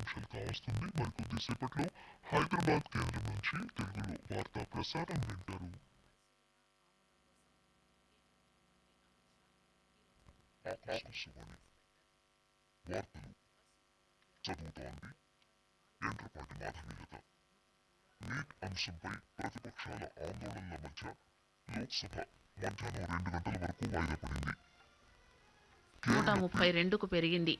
నిమిషాలు కావస్తుంది. మరికొద్దిసేపట్లో హైదరాబాద్ కేంద్రం నుంచి తెలుగులో వార్తా ప్రసారం వింటారు. ఆకాశవాణి వార్తలు చదువుతోంది ఎండ్రపాటి మాధవీలత. నీట్ అంశంపై ప్రతిపక్షాల ఆందోళనల మధ్య లోక్సభ మధ్యాహ్నం 2 గంటల వరకు వాయిదా పడింది. 132కు పెరిగింది.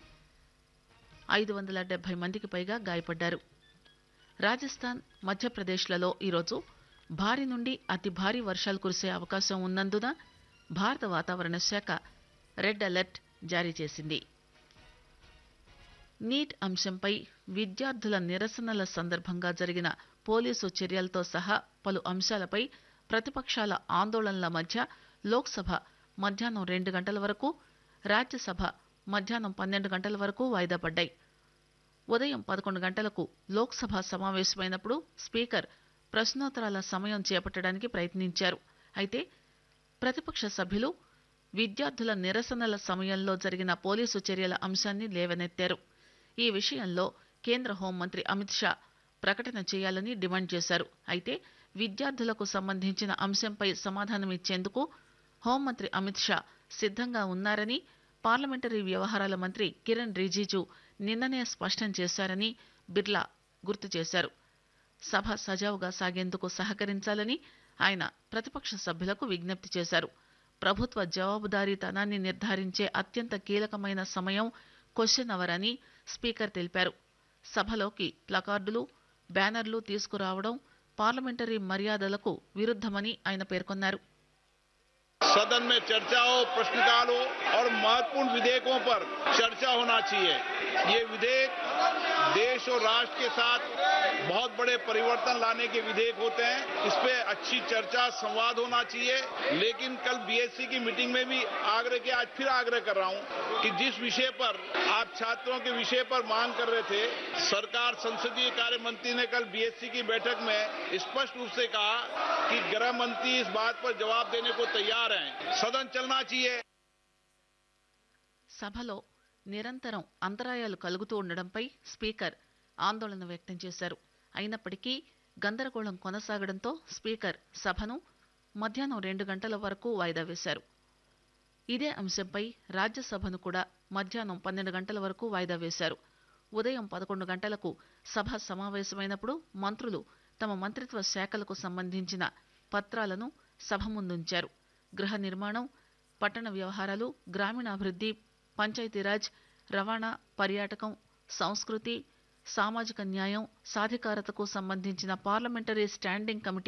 570 మందికి పైగా గాయపడ్డారు. రాజస్థాన్, మధ్యప్రదేశ్లలో ఈరోజు భారీ నుండి అతి భారీ వర్షాలు కురిసే అవకాశం ఉన్నందున భారత వాతావరణ శాఖ రెడ్ అలర్ట్ జారీ చేసింది. నీట్ అంశంపై విద్యార్థుల నిరసనల సందర్భంగా జరిగిన పోలీసు చర్యలతో సహా పలు అంశాలపై ప్రతిపక్షాల ఆందోళనల మధ్య లోక్సభ మధ్యాహ్నం 2 గంటల వరకు, రాజ్యసభ మధ్యాహ్నం 12 గంటల వరకు వాయిదా పడ్డాయి. ఉదయం 11 గంటలకు లోక్సభ సమావేశమైనప్పుడు స్పీకర్ ప్రశ్నోత్తరాల సమయం చేపట్టడానికి ప్రయత్నించారు. అయితే ప్రతిపక్ష సభ్యులు విద్యార్థుల నిరసనల సమయంలో జరిగిన పోలీసు చర్యల అంశాన్ని లేవనెత్తారు. ఈ విషయంలో కేంద్ర హోంమంత్రి అమిత్ షా ప్రకటన చేయాలని డిమాండ్ చేశారు. అయితే విద్యార్థులకు సంబంధించిన అంశంపై సమాధానమిచ్చేందుకు హోంమంత్రి అమిత్ షా సిద్ధంగా ఉన్నారని పార్లమెంటరీ వ్యవహారాల మంత్రి కిరణ్ రిజిజు నిన్ననే స్పష్టం చేశారని బిర్లా గుర్తు చేశారు. సభ సజావుగా సాగేందుకు సహకరించాలని ఆయన ప్రతిపక్ష సభ్యులకు విజ్ఞప్తి చేశారు. ప్రభుత్వ జవాబుదారీతనాన్ని నిర్ధారించే అత్యంత కీలకమైన సమయం క్వశ్చన్ అవర్ అని స్పీకర్ తెలిపారు. సభలోకి ప్లకార్డులు, బ్యానర్లు తీసుకురావడం పార్లమెంటరీ మర్యాదలకు విరుద్ధమని ఆయన పేర్కొన్నారు. सदन में चर्चा हो, प्रश्नकाल हो और महत्वपूर्ण विधेयकों पर चर्चा होना चाहिए. ये विधेयक देश और राष्ट्र के साथ बहुत बड़े परिवर्तन लाने के विधेयक होते हैं. इस पे अच्छी चर्चा, संवाद होना चाहिए. लेकिन कल बीएससी की मीटिंग में भी आग्रह किया, आज फिर आग्रह कर रहा हूं कि जिस विषय पर आप छात्रों के विषय पर मांग कर रहे थे, सरकार संसदीय कार्य मंत्री ने कल बीएससी की बैठक में स्पष्ट रूप से कहा कि गृह मंत्री इस बात पर जवाब देने को तैयार हैं. सदन चलना चाहिए. సభలో నిరంతరం అంతరాయాలు కలుగుతూ ఉండడంపై స్పీకర్ ఆందోళన వ్యక్తం చేశారు. అయినప్పటికీ గందరగోళం కొనసాగడంతో స్పీకర్ సభను మధ్యాహ్నం 2 గంటల వరకు వాయిదా వేశారు. ఇదే అంశంపై రాజ్యసభను కూడా మధ్యాహ్నం 12 గంటల వరకు వాయిదా వేశారు. ఉదయం 11 గంటలకు సభ సమావేశమైనప్పుడు మంత్రులు తమ మంత్రిత్వ శాఖలకు సంబంధించిన పత్రాలను సభ ముందుంచారు. గృహ నిర్మాణం, పట్టణ వ్యవహారాలు, గ్రామీణాభివృద్ధి, పంచాయతీరాజ్, రవాణా, పర్యాటకం, సంస్కృతి, సామాజిక న్యాయం, సాధికారతకు సంబంధించిన పార్లమెంటరీ స్టాండింగ్ కమిటీ